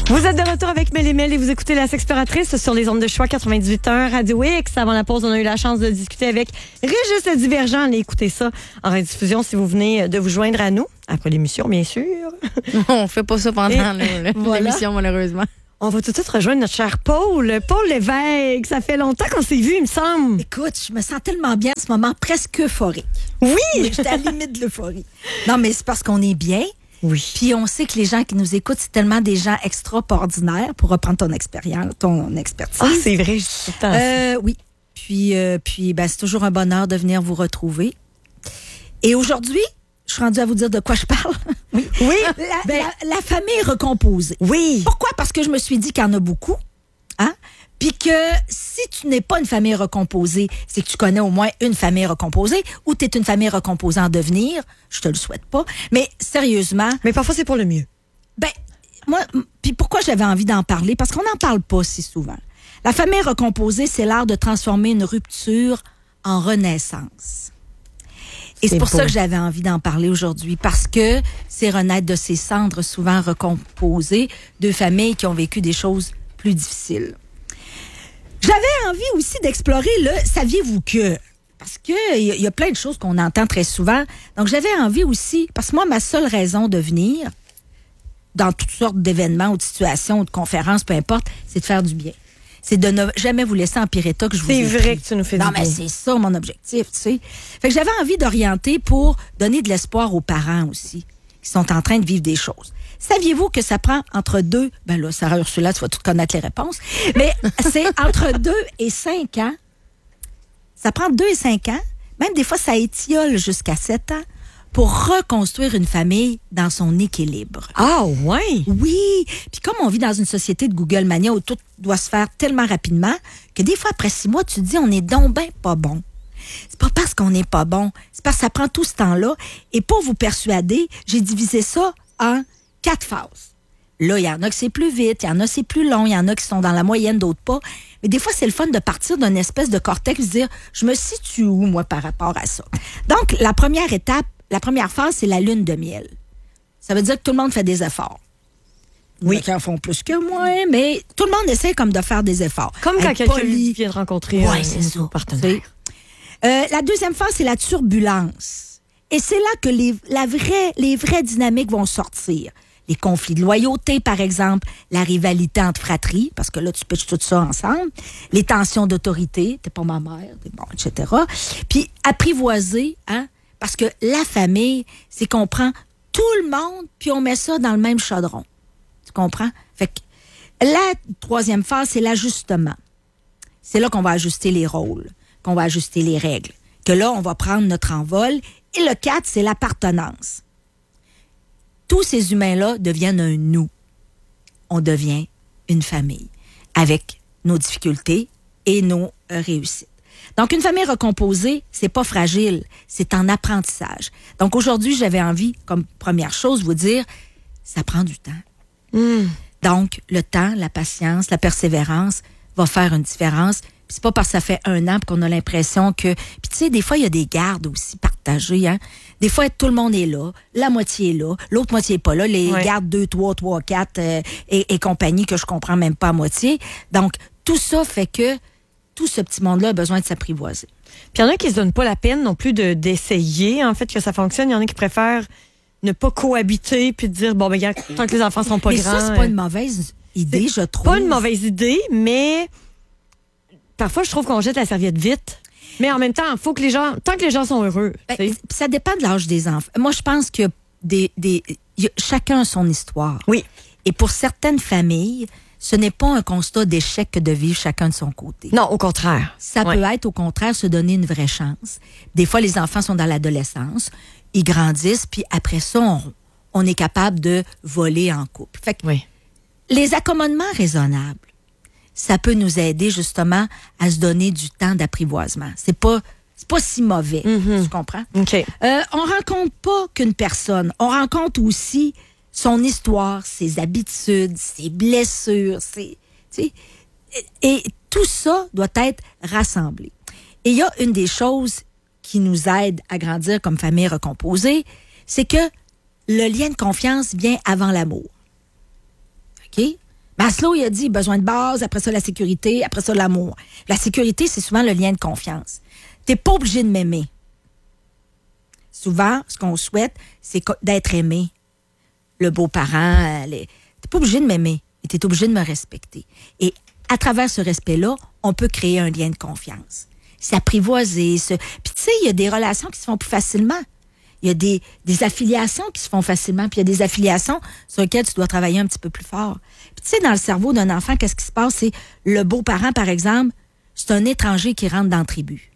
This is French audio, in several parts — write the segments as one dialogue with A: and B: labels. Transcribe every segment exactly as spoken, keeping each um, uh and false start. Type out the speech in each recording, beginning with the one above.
A: Vous êtes de retour avec Mélémel et vous écoutez La Sexploratrice sur les ondes de choix quatre-vingt-dix-huit point un Radio X. Avant la pause, on a eu la chance de discuter avec Régis le Divergent. Allez écouter ça en rediffusion si vous venez de vous joindre à nous, après l'émission, bien sûr.
B: On fait pas ça pendant et, le, voilà. l'émission, malheureusement.
A: On va tout de suite rejoindre notre cher Paul. Paul Lévesque, ça fait longtemps qu'on s'est vu, il me semble.
C: Écoute, je me sens tellement bien en ce moment, presque euphorique.
A: Oui!
C: J'étais à la limite de l'euphorie. Non, mais c'est parce qu'on est bien.
A: Oui.
C: Puis on sait que les gens qui nous écoutent, c'est tellement des gens extraordinaires, pour reprendre ton expérience, ton expertise.
A: Ah, c'est vrai, je suis tout le temps.
C: Euh, oui. Puis, euh, puis ben, c'est toujours un bonheur de venir vous retrouver. Et aujourd'hui, je suis rendue à vous dire de quoi je parle.
A: Oui. Oui.
C: La, ben, la, la famille recomposée.
A: Oui.
C: Pourquoi? Parce que je me suis dit qu'il y en a beaucoup. Hein? Puis que si tu n'es pas une famille recomposée, c'est que tu connais au moins une famille recomposée ou tu es une famille recomposée en devenir. Je te le souhaite pas. Mais sérieusement.
A: Mais parfois, c'est pour le mieux.
C: Ben, moi, puis pourquoi j'avais envie d'en parler? Parce qu'on n'en parle pas si souvent. La famille recomposée, c'est l'art de transformer une rupture en renaissance. Et c'est, c'est pour beau. ça que j'avais envie d'en parler aujourd'hui, parce que c'est renaître de ces cendres souvent recomposées de familles qui ont vécu des choses plus difficiles. J'avais envie aussi d'explorer le « saviez-vous que ?» Parce qu'il y, y a plein de choses qu'on entend très souvent. Donc, j'avais envie aussi, parce que moi, ma seule raison de venir, dans toutes sortes d'événements ou de situations ou de conférences, peu importe, c'est de faire du bien. C'est de ne jamais vous laisser en pire état que je vous ai
A: C'est vrai
C: pris.
A: que tu nous fais
C: non,
A: du bien.
C: Non, mais c'est ça mon objectif, tu sais. Fait que j'avais envie d'orienter pour donner de l'espoir aux parents aussi, qui sont en train de vivre des choses. Saviez-vous que ça prend entre deux... Ben là, Sarah Ursula, tu vas tout connaître les réponses. Mais c'est entre deux et cinq ans. Ça prend deux et cinq ans. Même des fois, ça étiole jusqu'à sept ans pour reconstruire une famille dans son équilibre.
A: Ah, ouais?
C: Oui. Puis comme on vit dans une société de Google Mania où tout doit se faire tellement rapidement que des fois, après six mois, tu te dis, on est donc ben pas bon. C'est pas parce qu'on n'est pas bon. C'est parce que ça prend tout ce temps-là. Et pour vous persuader, j'ai divisé ça en quatre phases. Là, il y en a que c'est plus vite, il y en a que c'est plus long, il y en a qui sont dans la moyenne, d'autres pas. Mais des fois, c'est le fun de partir d'une espèce de cortex et de dire, je me situe où, moi, par rapport à ça? Donc, la première étape, la première phase, c'est la lune de miel. Ça veut dire que tout le monde fait des efforts. Oui. Qui en font plus que moi, mais tout le monde essaie comme de faire des efforts.
A: Comme quand quelqu'un poli. vient de rencontrer
C: ouais,
A: un,
C: c'est
A: un
C: ça.
A: partenaire.
C: Euh, la deuxième phase, c'est la turbulence. Et c'est là que les, la vraie, les vraies dynamiques vont sortir. Les conflits de loyauté, par exemple, la rivalité entre fratries, parce que là, tu pitches tout ça ensemble, les tensions d'autorité, t'es pas ma mère, t'es bon, et cetera. Puis apprivoiser, hein, parce que la famille, c'est qu'on prend tout le monde, puis on met ça dans le même chaudron. Tu comprends? Fait que la troisième phase, c'est l'ajustement. C'est là qu'on va ajuster les rôles, qu'on va ajuster les règles, que là, on va prendre notre envol. Et le quatre, c'est l'appartenance. Tous ces humains-là deviennent un nous. On devient une famille avec nos difficultés et nos réussites. Donc, une famille recomposée, c'est pas fragile, c'est en apprentissage. Donc, aujourd'hui, j'avais envie, comme première chose, vous dire, ça prend du temps. Mm. Donc, le temps, la patience, la persévérance va faire une différence. Puis c'est pas parce que ça fait un an qu'on a l'impression que... Puis tu sais, des fois, il y a des gardes aussi partagées. Hein? Des fois, tout le monde est là, la moitié est là, l'autre moitié n'est pas là, les ouais. gardes deux, trois, trois, quatre euh, et, et compagnie que je comprends même pas à moitié. Donc, tout ça fait que tout ce petit monde-là a besoin de s'apprivoiser.
A: Puis il y en a qui se donnent pas la peine non plus de, d'essayer, en fait, que ça fonctionne. Il y en a qui préfèrent ne pas cohabiter puis de dire, bon, ben, regarde, tant que les enfants sont pas
C: mais
A: grands...
C: Mais ça, c'est pas une mauvaise idée, je trouve.
A: Pas une mauvaise idée, mais... Parfois, je trouve qu'on jette la serviette vite. Mais en même temps, il faut que les gens... Tant que les gens sont heureux.
C: Ben, ça dépend de l'âge des enfants. Moi, je pense que des, des, y a, chacun a son histoire.
A: Oui.
C: Et pour certaines familles, ce n'est pas un constat d'échec que de vivre chacun de son côté.
A: Non, au contraire.
C: Ça
A: ouais.
C: peut être, au contraire, se donner une vraie chance. Des fois, les enfants sont dans l'adolescence, ils grandissent, puis après ça, on, on est capable de voler en couple. Fait que
A: oui.
C: les accommodements raisonnables, ça peut nous aider justement à se donner du temps d'apprivoisement. C'est pas, c'est pas si mauvais, mm-hmm. tu comprends?
A: Okay.
C: Euh, on rencontre pas qu'une personne, on rencontre aussi son histoire, ses habitudes, ses blessures, ses, tu sais, et, et tout ça doit être rassemblé. Et il y a une des choses qui nous aide à grandir comme famille recomposée, c'est que le lien de confiance vient avant l'amour. OK? Maslow, il a dit besoin de base, après ça, la sécurité, après ça, l'amour. La sécurité, c'est souvent le lien de confiance. T'es pas obligé de m'aimer. Souvent, ce qu'on souhaite, c'est d'être aimé. Le beau-parent, les... t'es pas obligé de m'aimer, mais t'es obligé de me respecter. Et à travers ce respect-là, on peut créer un lien de confiance. S'apprivoiser. Se... Puis tu sais, il y a des relations qui se font plus facilement. Il y a des, des affiliations qui se font facilement, puis il y a des affiliations sur lesquelles tu dois travailler un petit peu plus fort. Puis tu sais, dans le cerveau d'un enfant, qu'est-ce qui se passe? C'est le beau-parent, par exemple, c'est un étranger qui rentre dans la tribu.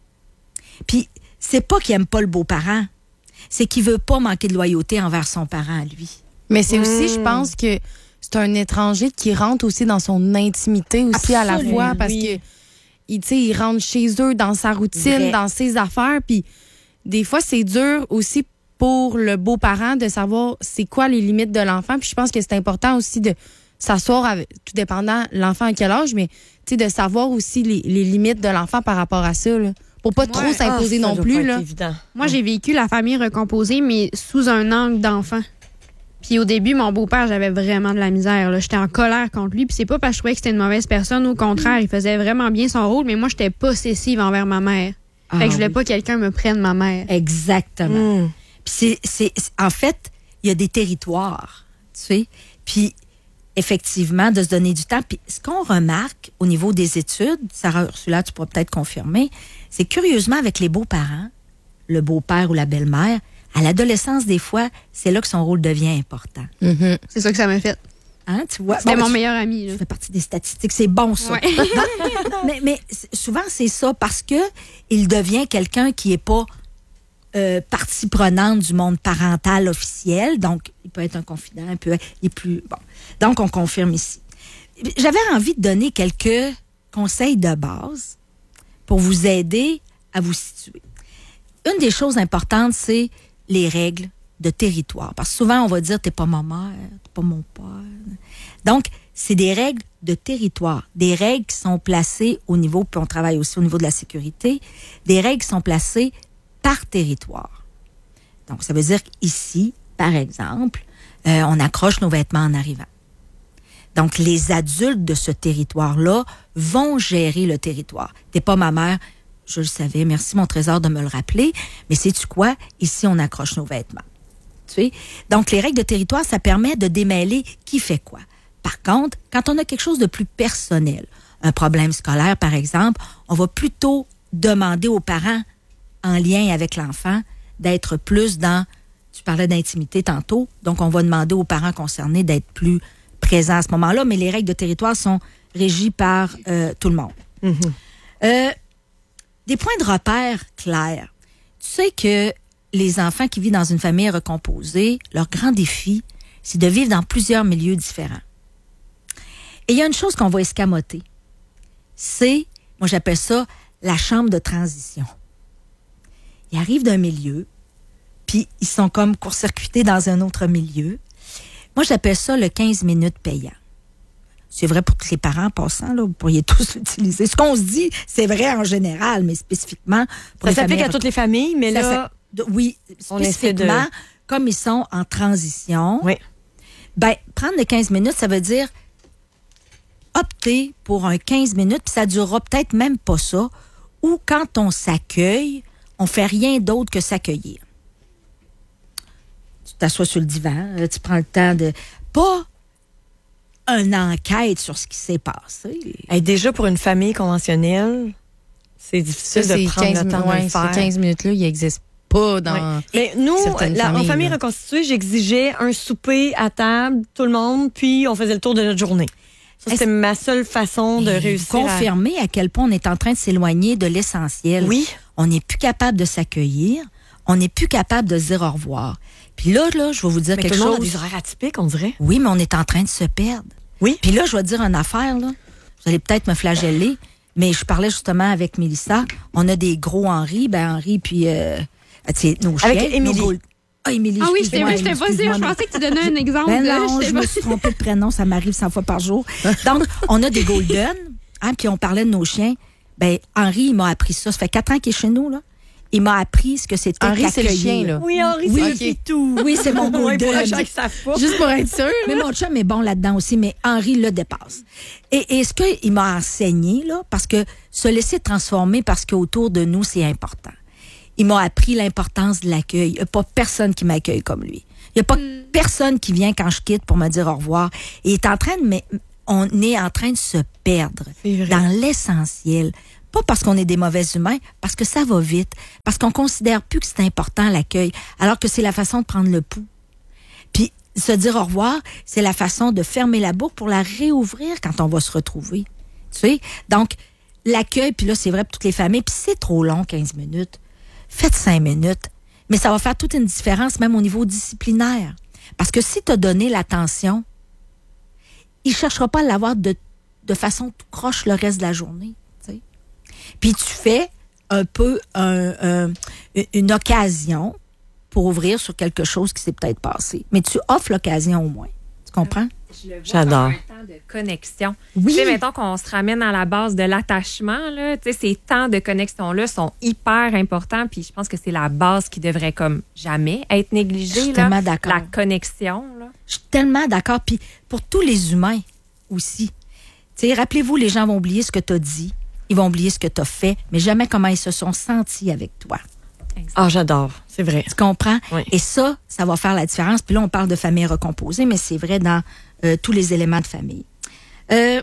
C: Puis c'est pas qu'il aime pas le beau-parent, c'est qu'il veut pas manquer de loyauté envers son parent à lui.
B: Mais c'est mmh. aussi, je pense que c'est un étranger qui rentre aussi dans son intimité aussi. Absolument, à la fois, parce oui. que il, il rentre chez eux, dans sa routine, Vrai. dans ses affaires, puis des fois, c'est dur aussi pour le beau-parent de savoir c'est quoi les limites de l'enfant. Puis je pense que c'est important aussi de s'asseoir, avec, tout dépendant l'enfant à quel âge, mais de savoir aussi les, les limites de l'enfant par rapport à ça, là, pour pas ouais. trop s'imposer ah, non plus. Là.
D: Moi, j'ai vécu la famille recomposée, mais sous un angle d'enfant. Puis au début, mon beau-père, j'avais vraiment de la misère. Là. J'étais en colère contre lui. Puis c'est pas parce que je trouvais que c'était une mauvaise personne. Au contraire, il faisait vraiment bien son rôle, mais moi, j'étais possessive envers ma mère. Ah, fait que je voulais oui. pas que quelqu'un me prenne ma mère.
C: Exactement. Mm. Puis c'est, c'est, c'est, en fait, il y a des territoires, tu sais. Puis effectivement, de se donner du temps. Puis ce qu'on remarque au niveau des études, Sarah Ursula, tu pourras peut-être confirmer, c'est curieusement avec les beaux-parents, le beau-père ou la belle-mère, à l'adolescence, des fois, c'est là que son rôle devient important.
D: Mm-hmm. C'est ça que ça m'a fait.
C: Hein, tu vois?
D: C'était
C: bon,
D: mon
C: tu,
D: meilleur ami. Là.
C: Ça fait partie des statistiques. C'est bon, ça. Ouais. mais, mais souvent, c'est ça parce que il devient quelqu'un qui n'est pas euh, partie prenante du monde parental officiel. Donc, il peut être un confident, il peut être, il est plus... Bon. Donc, on confirme ici. J'avais envie de donner quelques conseils de base pour vous aider à vous situer. Une des choses importantes, c'est les règles de territoire. Parce que souvent, on va dire, t'es pas ma mère, t'es pas mon père. Donc, c'est des règles de territoire. Des règles qui sont placées au niveau, puis on travaille aussi au niveau de la sécurité, des règles qui sont placées par territoire. Donc, ça veut dire qu'ici, par exemple, euh, on accroche nos vêtements en arrivant. Donc, les adultes de ce territoire-là vont gérer le territoire. T'es pas ma mère, je le savais, merci mon trésor de me le rappeler, mais sais-tu quoi? Ici, on accroche nos vêtements. Tu sais? Donc, les règles de territoire, ça permet de démêler qui fait quoi. Par contre, quand on a quelque chose de plus personnel, un problème scolaire, par exemple, on va plutôt demander aux parents, en lien avec l'enfant, d'être plus dans, tu parlais d'intimité tantôt, donc on va demander aux parents concernés d'être plus présents à ce moment-là, mais les règles de territoire sont régies par euh, tout le monde. Mm-hmm. Euh, des points de repère clairs. Tu sais que les enfants qui vivent dans une famille recomposée, leur grand défi, c'est de vivre dans plusieurs milieux différents. Et il y a une chose qu'on va escamoter. C'est, moi j'appelle ça, la chambre de transition. Ils arrivent d'un milieu, puis ils sont comme court-circuités dans un autre milieu. Moi j'appelle ça le quinze minutes payant. C'est vrai pour tous les parents en passant, là, vous pourriez tous l'utiliser. Ce qu'on se dit, c'est vrai en général, mais spécifiquement pour
A: ça
C: les familles.
A: Ça s'applique à toutes les familles, mais
C: ça,
A: là...
C: Ça, oui, spécifiquement, de... comme ils sont en transition,
A: oui.
C: ben, prendre le quinze minutes, ça veut dire opter pour un quinze minutes, puis ça durera peut-être même pas ça, ou quand on s'accueille, on fait rien d'autre que s'accueillir. Tu t'assois sur le divan, tu prends le temps de... Pas une enquête sur ce qui s'est passé.
A: Et déjà, pour une famille conventionnelle, c'est difficile ça, de prendre le temps
B: ouais,
A: de le faire.
B: Ces quinze minutes-là, ils n'existent pas dans...
A: Ouais. Mais nous, la, en famille
B: là.
A: reconstituée, j'exigeais un souper à table, tout le monde, puis on faisait le tour de notre journée. Ça, c'était ma seule façon de réussir.
C: Confirmer à... à quel point on est en train de s'éloigner de l'essentiel.
A: Oui.
C: On n'est plus capable de s'accueillir. On n'est plus capable de se dire au revoir. Puis là, là, je vais vous dire
A: mais
C: quelque
A: tout le
C: chose.
A: monde a des horaires atypiques, on dirait.
C: Oui, mais on est en train de se perdre.
A: Oui.
C: Puis là, je vais te dire une affaire, là. Vous allez peut-être me flageller, mais je parlais justement avec Mélissa. On a des gros Henri. Ben, Henri, puis, euh, tu sais, nos chiens.
A: Avec Émilie.
C: Nos... Ah, Émilie,
D: ah oui, je n'étais pas sûre. Je pensais que tu donnais un exemple.
C: Ben
D: là,
C: non, je, je me suis trompée de prénom. Ça m'arrive cent fois par jour. Donc, on a des Golden. Hein, puis on parlait de nos chiens. Ben, Henri, il m'a appris ça. Ça fait quatre ans qu'il est chez nous, là. il m'a appris ce que c'était
B: Henri, c'est le chien, là.
A: Oui, Henri,
C: Oui,
A: c'est
C: ok.
A: le pitou.
C: Oui, c'est mon
A: Ouais, pour
C: golden.
A: les gens qui savent pas.
B: Juste pour être sûr.
C: Mais mon chum est bon là-dedans aussi, mais Henri le dépasse. Et, et ce qu'il m'a enseigné, là, parce que se laisser transformer parce qu'autour de nous, c'est important. Il m'a appris l'importance de l'accueil. Il n'y a pas personne qui m'accueille comme lui. Il n'y a pas mm. personne qui vient quand je quitte pour me dire au revoir. Et il est en train de... Mais on est en train de se perdre dans l'essentiel. Pas parce qu'on est des mauvais humains, parce que ça va vite, parce qu'on considère plus que c'est important l'accueil, alors que c'est la façon de prendre le pouls. Puis se dire au revoir, c'est la façon de fermer la boucle pour la réouvrir quand on va se retrouver. Tu sais? Donc, l'accueil, puis là, c'est vrai pour toutes les familles, puis c'est trop long, quinze minutes. Faites cinq minutes. Mais ça va faire toute une différence, même au niveau disciplinaire. Parce que si tu as donné l'attention, il ne cherchera pas à l'avoir de, de façon tout croche le reste de la journée. T'sais. Puis tu fais un peu un, un, une occasion pour ouvrir sur quelque chose qui s'est peut-être passé. Mais tu offres l'occasion au moins. Tu comprends?
E: Je le vois
A: J'adore.
E: comme un temps de connexion.
C: Oui.
E: Tu sais, mettons qu'on se ramène à la base de l'attachement, là, tu sais, ces temps de connexion-là sont hyper importants, puis je pense que c'est la base qui devrait comme jamais être négligée.
C: Je suis
E: là.
C: tellement d'accord.
E: La connexion, là.
C: Je suis tellement d'accord. Puis pour tous les humains aussi. Tu sais, rappelez-vous, les gens vont oublier ce que tu as dit. Ils vont oublier ce que tu as fait, mais jamais comment ils se sont sentis avec toi.
A: Ah, j'adore. C'est vrai.
C: Tu comprends?
A: Oui.
C: Et ça, ça va faire la différence. Puis là, on parle de famille recomposée, mais c'est vrai dans euh, tous les éléments de famille. Euh,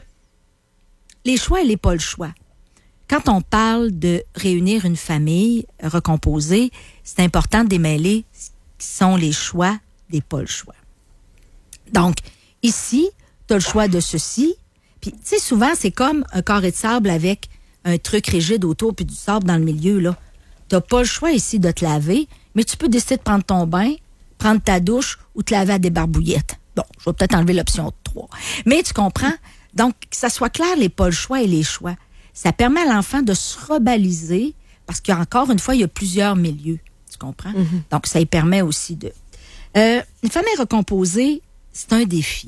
C: les choix et les pas le choix. Quand on parle de réunir une famille recomposée, c'est important de démêler ce qui sont les choix des pas le choix. Donc, ici, tu as le choix de ceci. Puis, tu sais, souvent, c'est comme un carré de sable avec un truc rigide autour puis du sable dans le milieu, là. Tu n'as pas le choix ici de te laver, mais tu peux décider de prendre ton bain, prendre ta douche ou te laver à des barbouillettes. Bon, je vais peut-être enlever l'option trois. Mais tu comprends? Donc, que ça soit clair, les pas le choix et les choix. Ça permet à l'enfant de se rebaliser parce qu'encore une fois, il y a plusieurs milieux. Tu comprends? Mm-hmm. Donc, ça lui permet aussi de... Euh, une famille recomposée, c'est un défi.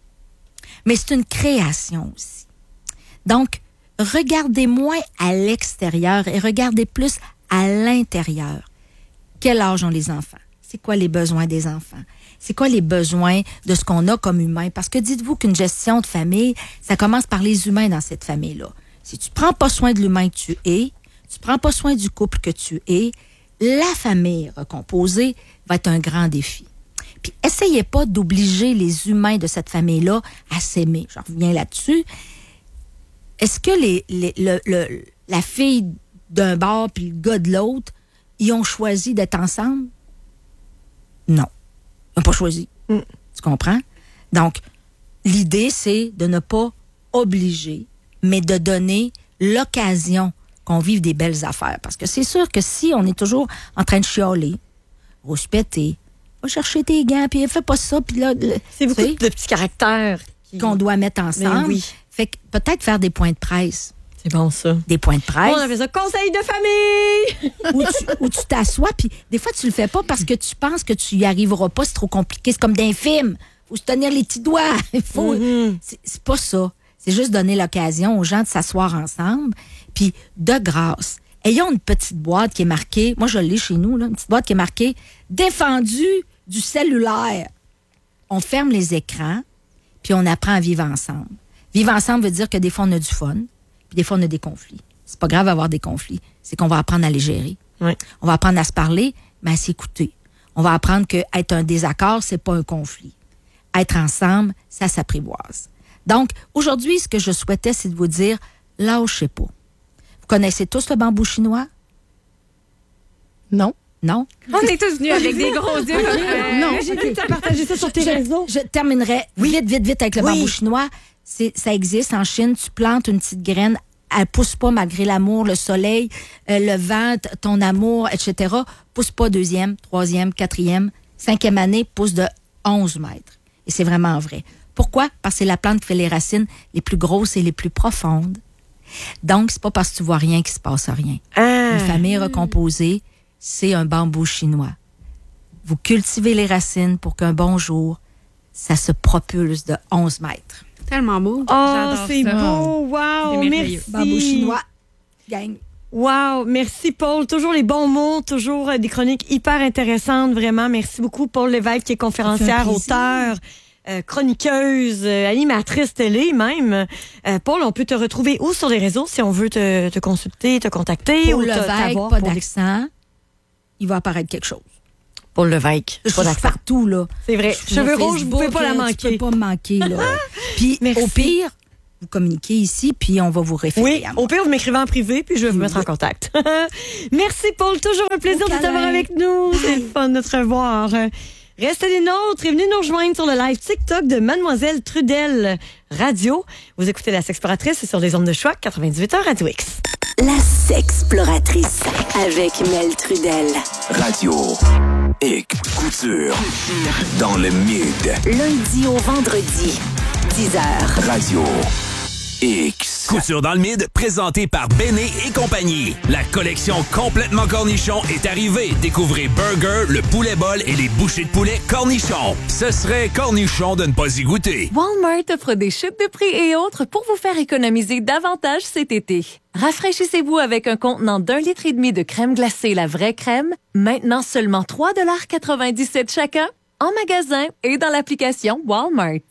C: Mais c'est une création aussi. Donc, regardez moins à l'extérieur et regardez plus à l'intérieur. Quel âge ont les enfants? C'est quoi les besoins des enfants? C'est quoi les besoins de ce qu'on a comme humain? Parce que dites-vous qu'une gestion de famille, ça commence par les humains dans cette famille-là. Si tu prends pas soin de l'humain que tu es, tu prends pas soin du couple que tu es, la famille recomposée va être un grand défi. Puis essayez pas d'obliger les humains de cette famille-là à s'aimer. Je reviens là-dessus. Est-ce que les, les, le, le, la fille d'un bord puis le gars de l'autre, ils ont choisi d'être ensemble? Non. Ils n'ont pas choisi. Mm. Tu comprends? Donc, l'idée, c'est de ne pas obliger, mais de donner l'occasion qu'on vive des belles affaires. Parce que c'est sûr que si on est toujours en train de chialer, rouspéter, va chercher tes gants, puis fais pas ça, puis là...
A: C'est beaucoup de petits caractères qui...
C: qu'on doit mettre ensemble.
A: Oui.
C: Fait que peut-être faire des points de presse.
A: C'est bon, ça.
C: Des points de presse.
A: On appelle ça conseil de famille!
C: où, tu, où tu t'assois, puis des fois, tu le fais pas parce que tu penses que tu y arriveras pas, c'est trop compliqué. C'est comme d'un film. Faut se tenir les petits doigts. Faut... Mm-hmm. c'est, c'est pas ça. C'est juste donner l'occasion aux gens de s'asseoir ensemble. Puis, de grâce, ayons une petite boîte qui est marquée, moi, je l'ai chez nous, là, une petite boîte qui est marquée « Défendu du cellulaire ». On ferme les écrans, puis on apprend à vivre ensemble. Vivre ensemble veut dire que des fois, on a du fun, puis des fois, on a des conflits. C'est pas grave d'avoir des conflits. C'est qu'on va apprendre à les gérer.
A: Oui.
C: On va apprendre à se parler, mais à s'écouter. On va apprendre qu'être un désaccord, c'est pas un conflit. Être ensemble, ça s'apprivoise. Donc, aujourd'hui, ce que je souhaitais, c'est de vous dire, lâchez pas. Vous connaissez tous le bambou chinois?
B: Non.
C: Non?
E: On est tous venus avec des gros yeux. Euh,
A: Non, j'ai vu que tu as partagé ça sur tes
C: je,
A: réseaux.
C: je terminerai vite, vite, vite avec le
A: Oui.
C: bambou chinois. C'est, ça existe en Chine. Tu plantes une petite graine. Elle pousse pas malgré l'amour, le soleil, euh, le vent, t- ton amour, et cetera. Pousse pas deuxième, troisième, quatrième, cinquième année, pousse de onze mètres. Et c'est vraiment vrai. Pourquoi? Parce que c'est la plante qui fait les racines les plus grosses et les plus profondes. Donc, c'est pas parce que tu vois rien qu'il se passe rien.
A: Ah.
C: Une famille recomposée, c'est un bambou chinois. Vous cultivez les racines pour qu'un bon jour, ça se propulse de onze mètres.
D: Tellement beau.
A: Oh,
E: J'adore
A: c'est
E: ça.
A: beau. Wow,
E: C'est merveilleux.
A: merci.
C: Bambou chinois, gang.
A: Wow, merci Paul. Toujours les bons mots, toujours euh, des chroniques hyper intéressantes, vraiment. Merci beaucoup Paul Lévesque qui est conférencière, auteur, euh, chroniqueuse, euh, animatrice télé même. Euh, Paul, on peut te retrouver où sur les réseaux si on veut te, te consulter, te contacter?
C: Paul
A: ou
C: Lévesque, pas d'accent. Il va apparaître quelque chose.
A: Paul Lévesque,
C: je suis partout, là.
A: C'est vrai. Cheveux rouges, vous pouvez pas la manquer.
C: Tu peux pas me manquer, là. Puis, au pire, vous communiquez ici, puis on va vous référer
A: oui,
C: à moi.
A: Au pire, vous m'écrivez en privé, puis je vais vous mettre en contact. Merci, Paul. Toujours un plaisir de t'avoir avec nous. C'est le fun de te revoir. Restez des nôtres et venez nous rejoindre sur le live TikTok de Mademoiselle Trudel Radio. Vous écoutez La Sexploratrice sur les ondes de choix quatre-vingt-dix-huit heures Radio X.
F: La Sexploratrice avec Mel Trudel.
G: Radio X Couture. Dans le mid.
F: Lundi au vendredi, dix heures.
G: Radio X. Couture dans le mid, présenté par Béné et compagnie. La collection complètement cornichon est arrivée. Découvrez Burger, le poulet bol et les bouchées de poulet cornichon. Ce serait cornichon de ne pas y goûter.
H: Walmart offre des chutes de prix et autres pour vous faire économiser davantage cet été. Rafraîchissez-vous avec un contenant d'un litre et demi de crème glacée La Vraie Crème, maintenant seulement trois dollars quatre-vingt-dix-sept chacun, en magasin et dans l'application Walmart.